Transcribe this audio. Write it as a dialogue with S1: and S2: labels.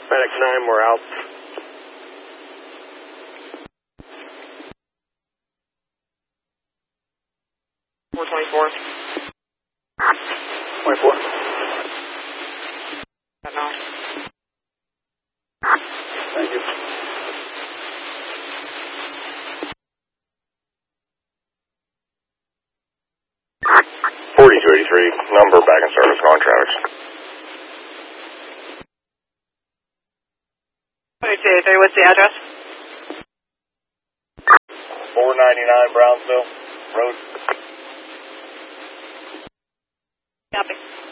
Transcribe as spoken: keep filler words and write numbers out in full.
S1: Medic nine, we're out. four twenty-four. twenty-four. No. Thank you.
S2: forty-two eighty-three, number back in service contracts.
S3: forty-two eighty-three, what's the address?
S2: four ninety-nine Brownsville Road.
S3: Copy.